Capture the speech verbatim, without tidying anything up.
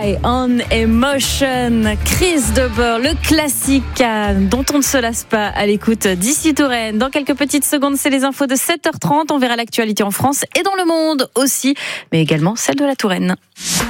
High on Emotion, Chris Dober, le classique dont on ne se lasse pas à l'écoute d'ici Touraine. Dans quelques petites secondes, c'est les infos de sept heures trente. On verra l'actualité en France et dans le monde aussi, mais également celle de la Touraine.